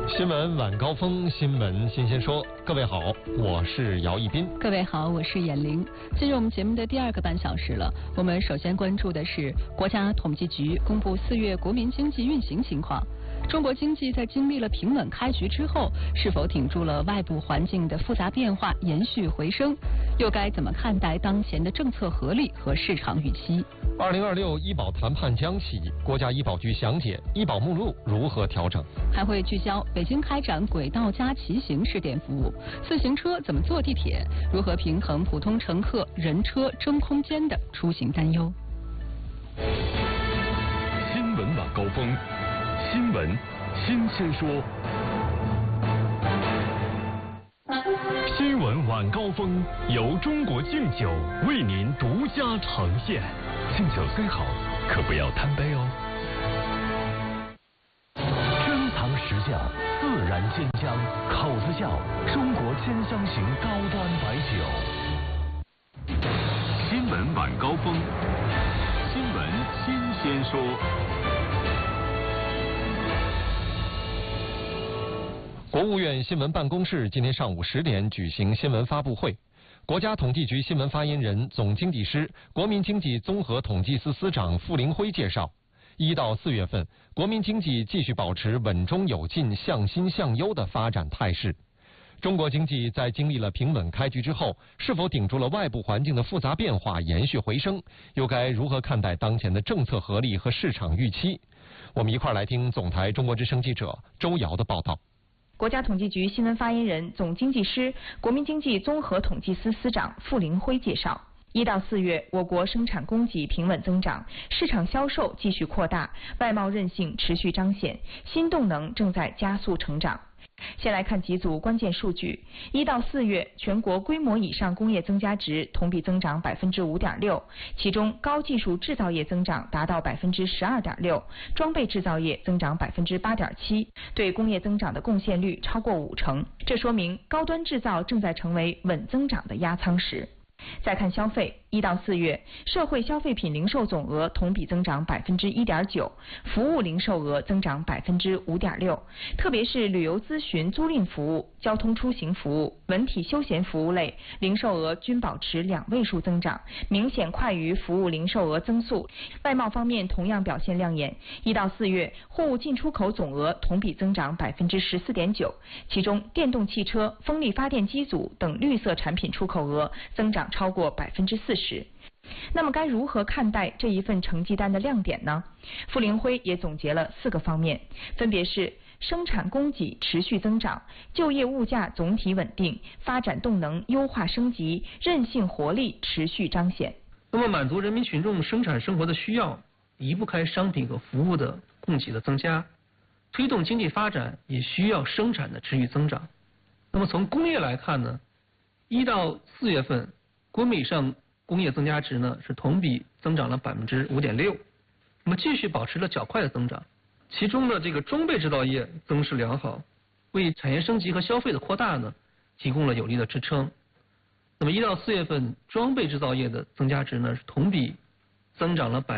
新闻晚高峰，新闻新鲜说。各位好，我是姚一斌。 各位好，我是闫玲。进入我们节目的第二个半小时了。我们首先关注的是国家统计局公布4月国民经济运行情况。中国经济在经历了平稳开局之后，是否挺住了外部环境的复杂变化，延续回升？又该怎么看待当前的政策合力和市场预期 ？2026医保谈判将起，国家医保局详解医保目录如何调整， 还会聚焦北京开展轨道加骑行试点服务，自行车怎么坐地铁，如何平衡普通乘客、人车争空间的出行担忧。 新闻晚高峰，新闻新鲜说。新闻晚高峰由中国敬酒为您独家呈现。敬酒虽好，可不要贪杯哦。珍藏实窖，自然鲜香，口子窖，中国鲜香型高端白酒。新闻晚高峰，新闻新鲜说。 国务院新闻办公室今天上午10点举行新闻发布会。国家统计局新闻发言人、总经济师、国民经济综合统计司司长傅林辉介绍，1到4月份，国民经济继续保持稳中有进、向新向优的发展态势。中国经济在经历了平稳开局之后，是否顶住了外部环境的复杂变化，延续回升？又该如何看待当前的政策合力和市场预期？我们一块来听总台中国之声记者周瑶的报道。 国家统计局新闻发言人、总经济师、国民经济综合统计司司长傅林辉介绍，1到4月，我国生产供给平稳增长，市场销售继续扩大，外贸韧性持续彰显，新动能正在加速成长。先来看几组关键数据。1到4月，全国规模以上工业增加值同比增长5.6%，其中高技术制造业增长达到12.6%，装备制造业增长8.7%，对工业增长的贡献率超过50%。这说明高端制造正在成为稳增长的压舱石。再看消费，1到4月，社会消费品零售总额同比增长1.9%，服务零售额增长5.6%，特别是旅游咨询租赁服务、交通出行服务、文体休闲服务类零售额均保持2位数增长，明显快于服务零售额增速。外贸方面同样表现亮眼，1到4月，货物进出口总额同比增长14.9%，其中电动汽车、风力发电机组等绿色产品出口额增长超过40%。那么该如何看待这一份成绩单的亮点呢？傅林辉也总结了4个方面，分别是生产供给持续增长、就业物价总体稳定、发展动能优化升级、韧性活力持续彰显。 那么满足人民群众生产生活的需要，离不开商品和服务的供给的增加，推动经济发展也需要生产的持续增长。那么从工业来看呢，1到4月份规模以上工业增加值呢是同比增长了5.6%，那么继续保持了较快的增长。其中的这个装备制造业增势良好，为产业升级和消费的扩大呢提供了有力的支撑。那么1到4月份装备制造业的增加值呢是同比增长了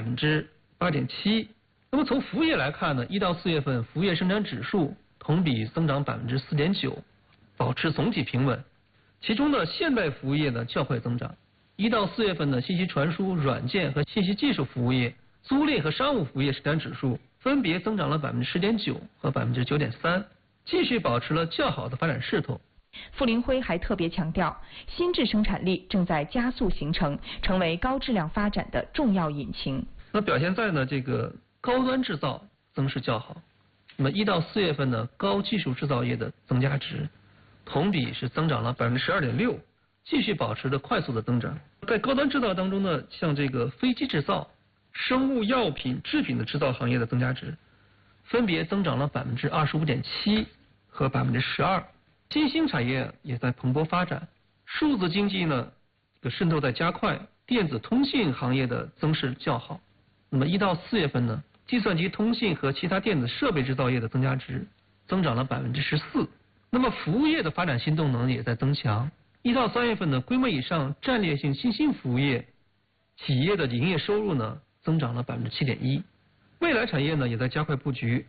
8.7%。那么从服务业来看呢，1到4月份服务业生产指数同比增长4.9%，保持总体平稳。其中的现代服务业呢较快增长，1到4月份的信息传输、软件和信息技术服务业、租赁和商务服务业生产指数分别增长了10.9%和9.3%，继续保持了较好的发展势头。 傅林辉还特别强调，新质生产力正在加速形成，成为高质量发展的重要引擎。 那表现在呢这个高端制造增势较好。那么1到4月份呢高技术制造业的增加值同比是增长了12.6%，继续保持着快速的增长。在高端制造当中呢，像这个飞机制造、生物药品制品的制造行业的增加值分别增长了25.7%和12%。新兴产业也在蓬勃发展，数字经济呢渗透在加快，电子通信行业的增势较好。那么1到4月份呢，计算机通信和其他电子设备制造业的增加值增长了14%。那么服务业的发展新动能也在增强。1到3月份呢，规模以上战略性新兴服务业企业的营业收入呢增长了7.1%。未来产业呢也在加快布局，